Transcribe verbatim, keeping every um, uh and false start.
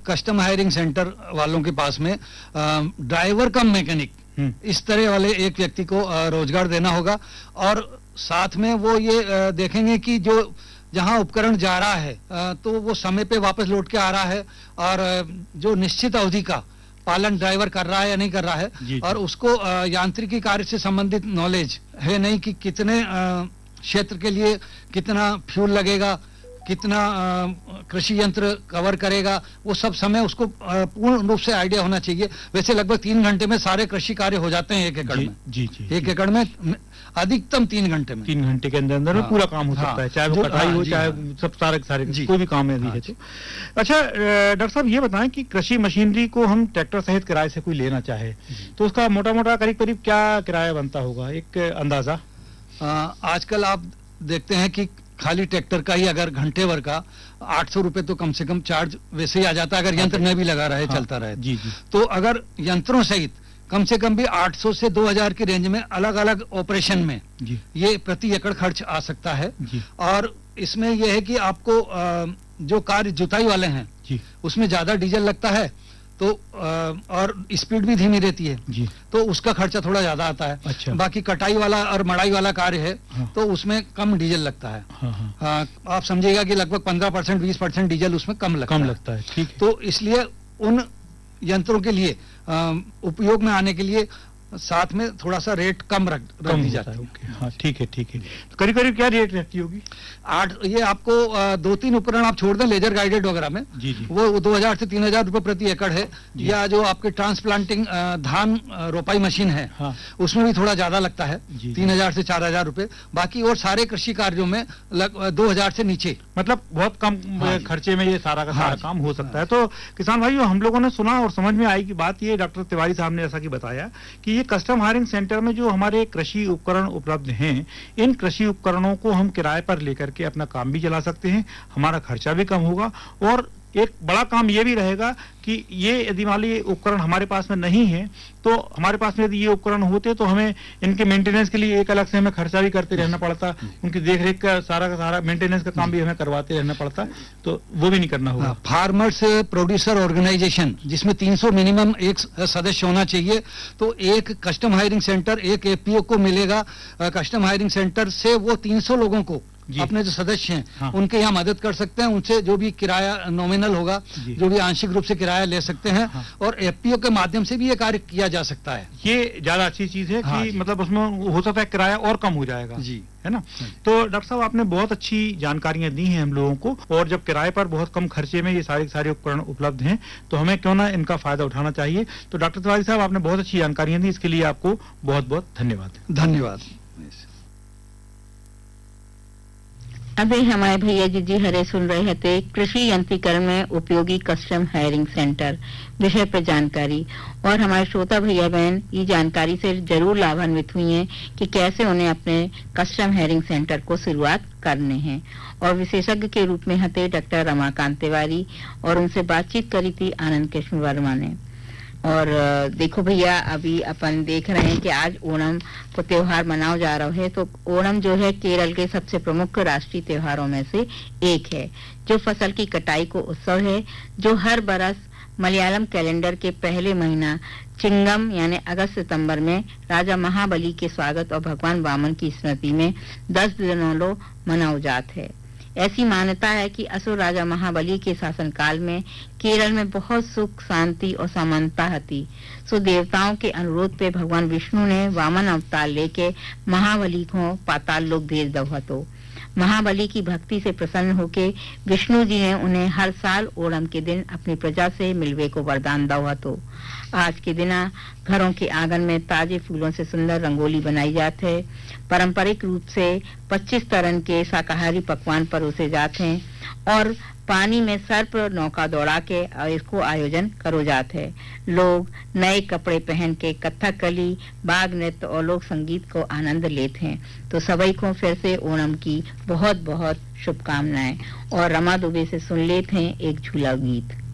Custom hiring centre वालों के पास में ड्राइवर कम मैकेनिक इस तरह वाले एक व्यक्ति को रोजगार देना होगा, और साथ में वो ये देखेंगे कि जो जहां उपकरण जा रहा है तो वो समय पे वापस लौट के आ रहा है, और जो निश्चित अवधि का पालन ड्राइवर कर रहा है या नहीं कर रहा है, जी, जी। और उसको यांत्रिकी कार्य से संबंधित नॉलेज है नहीं कि कितने क्षेत्र के लिए कितना फ्यूल लगेगा, कितना कृषि यंत्र कवर करेगा, वो सब समय उसको पूर्ण रूप से आइडिया होना चाहिए। वैसे लगभग तीन घंटे में सारे कृषि कार्य हो जाते हैं एक एकड़ में, जी जी एक एकड़ में अधिकतम तीन घंटे में तीन घंटे के अंदर अंदर हाँ, पूरा काम हो हाँ, सकता है, चाहे वो कटाई हो, चाहे सब सारे सारे कोई भी काम यदि है तो। अच्छा डॉक्टर साहब ये बताएं कि कृषि मशीनरी को हम ट्रैक्टर सहित किराए से कोई लेना चाहे तो उसका मोटा मोटा करीब करीब क्या किराया बनता होगा, एक अंदाजा? आजकल आप देखते हैं कि खाली ट्रैक्टर का ही अगर घंटे भर का आठ सौ रुपए तो कम से कम चार्ज वैसे ही आ जाता है, अगर यंत्र न भी लगा रहे हाँ, चलता रहे जी जी। तो अगर यंत्रों सहित कम से कम भी आठ सौ से दो हज़ार की रेंज में अलग अलग ऑपरेशन में जी। ये प्रति एकड़ खर्च आ सकता है जी। और इसमें यह है कि आपको जो कार्य जुताई वाले हैं जी। उसमें ज्यादा डीजल लगता है तो और स्पीड भी धीमी रहती है जी। तो उसका खर्चा थोड़ा ज्यादा आता है। अच्छा। बाकी कटाई वाला और मड़ाई वाला कार्य है हाँ। तो उसमें कम डीजल लगता है हाँ हाँ। हाँ, आप समझिएगा कि लगभग पंद्रह परसेंट बीस परसेंट डीजल उसमें कम लगता कम है। लगता है ठीक है। तो इसलिए उन यंत्रों के लिए आ, उपयोग में आने के लिए साथ में थोड़ा सा रेट कम रख रख दी जाता है। हाँ ठीक है ठीक है। तो करीब करीब क्या रेट रहती होगी? आठ ये आपको आ, दो तीन उपकरण आप छोड़ दें लेजर गाइडेड वगैरह में जी जी। वो दो हजार से तीन हजार रुपए प्रति एकड़ है, या जो आपके ट्रांसप्लांटिंग धान रोपाई मशीन है हाँ। उसमें भी थोड़ा ज्यादा लगता है, तीन हजार से चार हजार रुपए। बाकी और सारे कृषि कार्यों में दो हजार से नीचे, मतलब बहुत कम हाँ खर्चे में ये सारा का सारा हाँ काम हो सकता है। तो किसान भाइयों, हम लोगों ने सुना और समझ में आई की बात ये डॉक्टर तिवारी साहब ने जैसा कि बताया कि ये कस्टम हायरिंग सेंटर में जो हमारे कृषि उपकरण उपलब्ध हैं, इन कृषि उपकरणों को हम किराए पर लेकर के अपना काम भी चला सकते हैं, हमारा खर्चा भी कम होगा, और एक बड़ा काम ये भी रहेगा कि ये यदि मान लीजिए उपकरण हमारे पास में नहीं है तो हमारे पास में यदि ये उपकरण होते तो हमें इनके मेंटेनेंस के लिए एक अलग से हमें खर्चा भी करते रहना पड़ता, उनकी देखरेख का सारा का सारा मेंटेनेंस का काम भी हमें करवाते रहना पड़ता, तो वो भी नहीं करना होगा। फार्मर्स प्रोड्यूसर ऑर्गेनाइजेशन जिसमें तीन सौ मिनिमम एक सदस्य होना चाहिए, तो एक कस्टम हायरिंग सेंटर एक एपीओ को मिलेगा। कस्टम हायरिंग सेंटर से वो तीन सौ लोगों को अपने जो सदस्य हैं हाँ। उनके यहाँ मदद कर सकते हैं, उनसे जो भी किराया नॉमिनल होगा, जो भी आंशिक रूप से किराया ले सकते हैं हाँ। और एफपीओ के माध्यम से भी ये कार्य किया जा सकता है। ये ज्यादा अच्छी चीज है हाँ कि मतलब उसमें हो सकता है किराया और कम हो जाएगा जी, है ना। तो डॉक्टर साहब, आपने बहुत अच्छी जानकारियां दी हैं हम लोगों को, और जब किराए पर बहुत कम खर्चे में ये सारे सारे उपकरण उपलब्ध हैं तो हमें क्यों ना इनका फायदा उठाना चाहिए। तो डॉक्टर तिवारी साहब, आपने बहुत अच्छी जानकारियां दी, इसके लिए आपको बहुत बहुत धन्यवाद। धन्यवाद। अभी हमारे भैया जी जी हरे सुन रहे थे कृषि यंत्रीकरण में उपयोगी कस्टम हायरिंग सेंटर विषय पर जानकारी, और हमारे श्रोता भैया बहन ये जानकारी से जरूर लाभान्वित हुई हैं कि कैसे उन्हें अपने कस्टम हायरिंग सेंटर को शुरुआत करने हैं। और विशेषज्ञ के रूप में हते डॉक्टर रमाकांत तिवारी, और उनसे बातचीत करी थी आनंद कृष्ण वर्मा ने। और देखो भैया, अभी अपन देख रहे हैं कि आज ओणम को त्योहार मनाया जा रहा है। तो ओणम जो है केरल के सबसे प्रमुख राष्ट्रीय त्योहारों में से एक है, जो फसल की कटाई को उत्सव है, जो हर बरस मलयालम कैलेंडर के पहले महीना चिंगम यानी अगस्त सितंबर में राजा महाबली के स्वागत और भगवान वामन की स्मृति में दस दिनों लो मनाओ जात है। ऐसी मान्यता है कि असुर राजा महाबली के शासनकाल में केरल में बहुत सुख शांति और समानता थी। सो देवताओं के अनुरोध पे भगवान विष्णु ने वामन अवतार लेके महाबली को पाताल लोक भेज दवा। तो महाबली की भक्ति से प्रसन्न होके विष्णु जी ने उन्हें हर साल ओणम के दिन अपनी प्रजा से मिलवे को वरदान दवा। तो आज के दिन घरों के आंगन में ताजे फूलों से सुंदर रंगोली बनाई जाती है। पारंपरिक रूप से पच्चीस तरह के शाकाहारी पकवान परोसे जाते हैं और पानी में सर्प नौका दौड़ा के इसको आयोजन करो जाते हैं। लोग नए कपड़े पहन के कथकली, बाग नृत्य और लोक संगीत को आनंद लेते हैं। तो सभी को फिर से ओणम की बहुत बहुत शुभकामनाएं, और रमा दुबे से सुन लेते हैं एक झूला गीत।